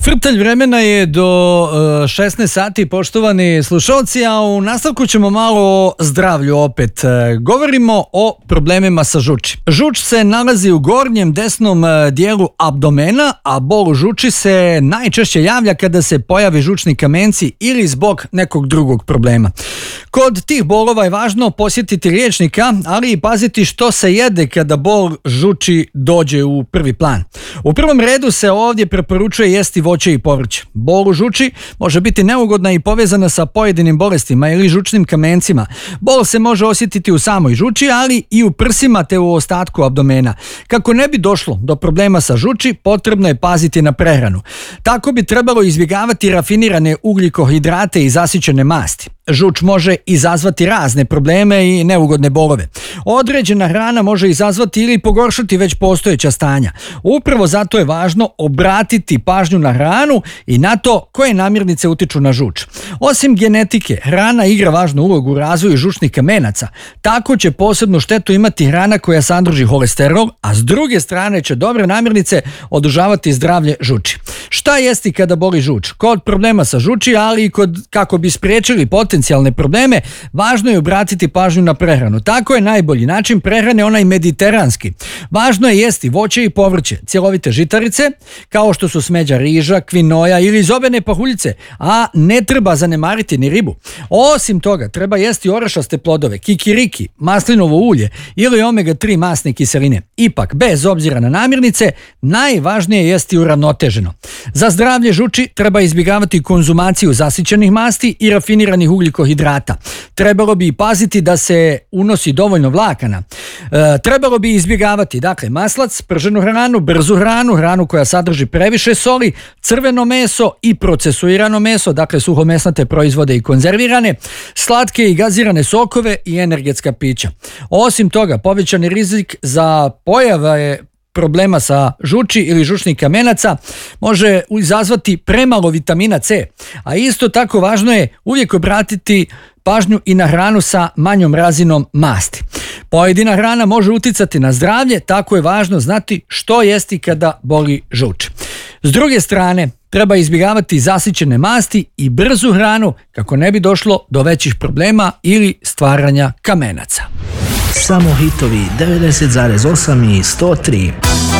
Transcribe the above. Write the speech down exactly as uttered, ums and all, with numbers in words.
Frtalj vremena je do šesnaest sati, poštovani slušalci, a u nastavku ćemo malo o zdravlju opet. Govorimo o problemima sa žuči. Žuč se nalazi u gornjem desnom dijelu abdomena, a bol u žuči se najčešće javlja kada se pojavi žučni kamenci ili zbog nekog drugog problema. Kod tih bolova je važno posjetiti liječnika, ali i paziti što se jede kada bol žuči dođe u prvi plan. U prvom redu se ovdje preporučuje jesti voće i povrće. Bol u žuči može biti neugodna i povezana sa pojedinim bolestima ili žučnim kamencima. Bol se može osjetiti u samoj žuči, ali i u prsima te u ostatku abdomena. Kako ne bi došlo do problema sa žuči, potrebno je paziti na prehranu. Tako bi trebalo izbjegavati rafinirane ugljikohidrate i zasićene masti. Žuč može izazvati razne probleme i neugodne bolove. Određena hrana može izazvati ili pogoršati već postojeća stanja. Upravo zato je važno obratiti pažnju na hranu i na to koje namirnice utiču na žuč. Osim genetike, hrana igra važnu ulogu u razvoju žučnih kamenaca. Tako će posebnu štetu imati hrana koja sadrži holesterol, a s druge strane će dobre namirnice održavati zdravlje žuči. Šta jesti kada boli žuč? Kod problema sa žuči, ali i kod kako bi spriječili potencijalne probleme, važno je obratiti pažnju na prehranu. Tako je najbolji način prehrane onaj mediteranski. Važno je jesti voće i povrće, cjelovite žitarice, kao što su smeđa riža, kvinoja ili zobene pahuljice, a ne treba zanemariti ni ribu. Osim toga, treba jesti orešaste plodove, kikiriki, maslinovo ulje ili omega tri masne kiseline. Ipak, bez obzira na namirnice, najvažnije je jesti uravnoteženo. Za zdravlje žuči treba izbjegavati konzumaciju zasićenih masti i rafiniranih ugljikohidrata. Trebalo bi paziti da se unosi dovoljno vlakana. E, trebalo bi izbjegavati dakle maslac, prženu hranu, brzu hranu, hranu koja sadrži previše soli, crveno meso i procesuirano meso, dakle suhomesnate proizvode i konzervirane, slatke i gazirane sokove i energetska pića. Osim toga, povećani rizik za pojave problema sa žuči ili žučnih kamenaca može izazvati premalo vitamina C, a isto tako važno je uvijek obratiti pažnju i na hranu sa manjom razinom masti. Pojedina hrana može uticati na zdravlje, tako je važno znati što jesti kada boli žuč. S druge strane, treba izbjegavati zasićene masti i brzu hranu kako ne bi došlo do većih problema ili stvaranja kamenaca. Samo hitovi devedeset zarez osam i sto tri.